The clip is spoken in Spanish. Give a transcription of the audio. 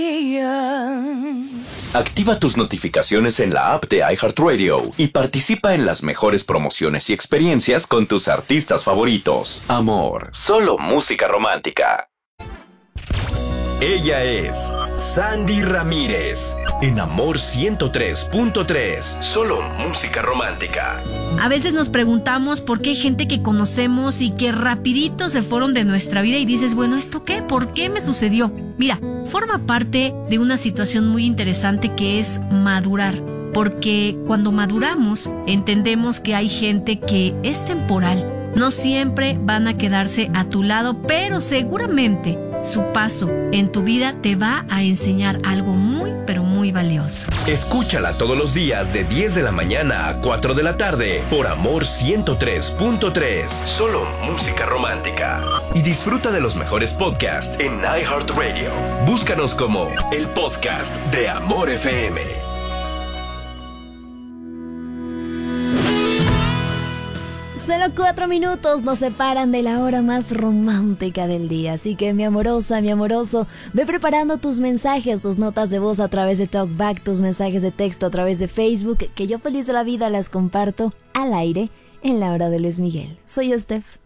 Activa tus notificaciones en la app de iHeartRadio y participa en las mejores promociones y experiencias con tus artistas favoritos. Amor, solo música romántica. Ella es Sandy Ramírez, en Amor 103.3, solo música romántica. A veces nos preguntamos por qué hay gente que conocemos y que rapidito se fueron de nuestra vida y dices, bueno, ¿esto qué? ¿Por qué me sucedió? Mira, forma parte de una situación muy interesante que es madurar. Porque cuando maduramos entendemos que hay gente que es temporal. No siempre van a quedarse a tu lado, pero seguramente su paso en tu vida te va a enseñar algo muy, pero muy valioso. Escúchala todos los días de 10 de la mañana a 4 de la tarde por Amor 103.3, solo música romántica. Y disfruta de los mejores podcasts en iHeartRadio. Búscanos como el podcast de Amor FM. Solo 4 minutos nos separan de la hora más romántica del día. Así que mi amorosa, mi amoroso, ve preparando tus mensajes, tus notas de voz a través de TalkBack, tus mensajes de texto a través de Facebook, que yo feliz de la vida las comparto al aire en la hora de Luis Miguel. Soy Steph.